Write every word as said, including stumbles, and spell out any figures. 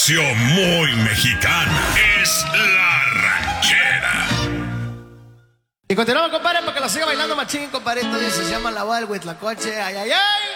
versión muy mexicana. Es La Ranchera. Y continuamos, compadre, para que lo siga bailando machín, compadre. Esto se llama La Boda del Huitlacoche. Ay, ay, ay.